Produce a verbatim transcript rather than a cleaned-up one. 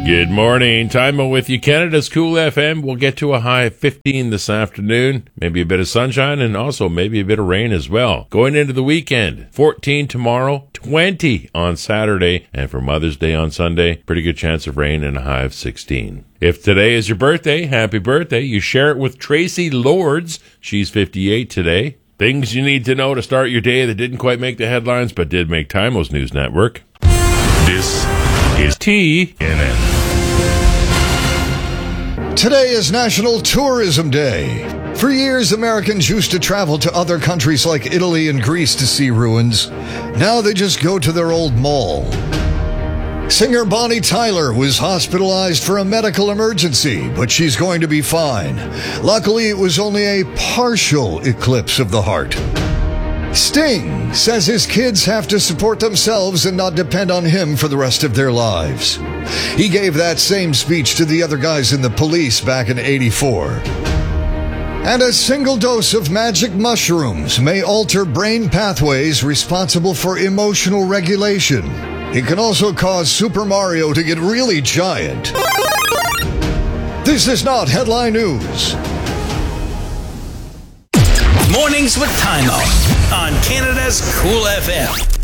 Good morning. Time with you. Canada's Cool F M. We'll get to a high of fifteen this afternoon. Maybe a bit of sunshine and also maybe a bit of rain as well. Going into the weekend, fourteen tomorrow, twenty on Saturday, and for Mother's Day on Sunday, pretty good chance of rain and a high of sixteen. If today is your birthday, happy birthday. You share it with Tracy Lords. She's fifty-eight today. Things you need to know to start your day that didn't quite make the headlines but did make Time O's News Network. This is T N N. Today is National Tourism Day. For years, Americans used to travel to other countries like Italy and Greece to see ruins. Now they just go to their old mall. Singer Bonnie Tyler was hospitalized for a medical emergency, but she's going to be fine. Luckily, it was only a partial eclipse of the heart. Sting says his kids have to support themselves and not depend on him for the rest of their lives. He gave that same speech to the other guys in the Police back in eighty-four. And a single dose of magic mushrooms may alter brain pathways responsible for emotional regulation. It can also cause Super Mario to get really giant. This is not headline news. Mornings with Time O on Canada's Cool F M.